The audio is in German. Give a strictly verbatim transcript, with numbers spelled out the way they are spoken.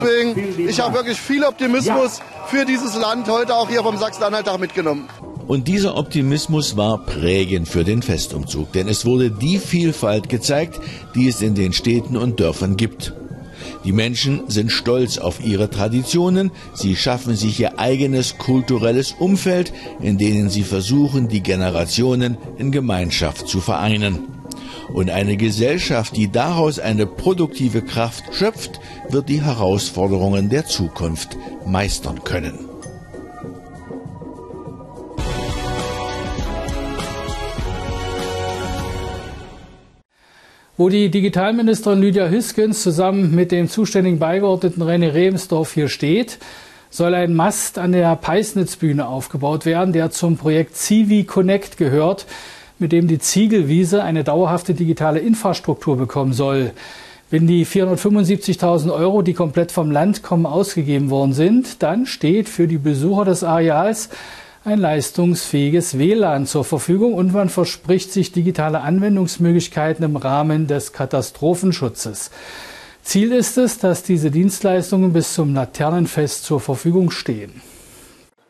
Deswegen, ich habe wirklich viel Optimismus für dieses Land heute auch hier vom Sachsen-Anhalt-Tag mitgenommen. Und dieser Optimismus war prägend für den Festumzug, denn es wurde die Vielfalt gezeigt, die es in den Städten und Dörfern gibt. Die Menschen sind stolz auf ihre Traditionen, sie schaffen sich ihr eigenes kulturelles Umfeld, in denen sie versuchen, die Generationen in Gemeinschaft zu vereinen. Und eine Gesellschaft, die daraus eine produktive Kraft schöpft, wird die Herausforderungen der Zukunft meistern können. Wo die Digitalministerin Lydia Hüskens zusammen mit dem zuständigen Beigeordneten René Rebensdorf hier steht, soll ein Mast an der Peisnitzbühne aufgebaut werden, der zum Projekt Civi Connect gehört, mit dem die Ziegelwiese eine dauerhafte digitale Infrastruktur bekommen soll. Wenn die vierhundertfünfundsiebzigtausend Euro, die komplett vom Land kommen, ausgegeben worden sind, dann steht für die Besucher des Areals ein leistungsfähiges W L A N zur Verfügung und man verspricht sich digitale Anwendungsmöglichkeiten im Rahmen des Katastrophenschutzes. Ziel ist es, dass diese Dienstleistungen bis zum Laternenfest zur Verfügung stehen.